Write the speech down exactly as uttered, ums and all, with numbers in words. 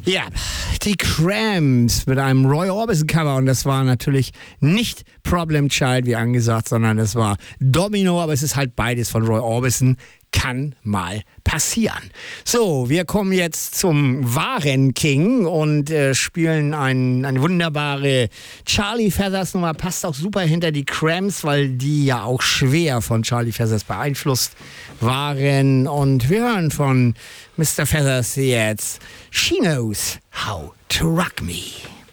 Ja, die Cramps mit einem Roy Orbison Cover und das war natürlich nicht Problem Child, wie angesagt, sondern es war Domino, aber es ist halt beides von Roy Orbison. Kann mal passieren. So, wir kommen jetzt zum wahren King und äh, spielen ein, eine wunderbare Charlie Feathers Nummer. Passt auch super hinter die Cramps, weil die ja auch schwer von Charlie Feathers beeinflusst waren. Und wir hören von Mister Feathers jetzt She Knows How to Rock Me.